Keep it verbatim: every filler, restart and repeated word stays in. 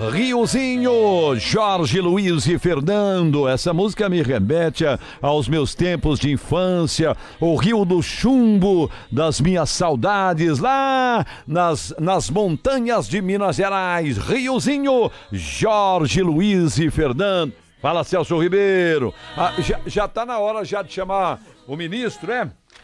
Riozinho, Jorge Luiz e Fernando. Essa música me remete aos meus tempos de infância, o Rio do Chumbo, das minhas saudades, lá nas, nas montanhas de Minas Gerais. Riozinho, Jorge Luiz e Fernando. Fala, Celso Ribeiro. Ah, já, já tá na hora já de chamar o ministro, é?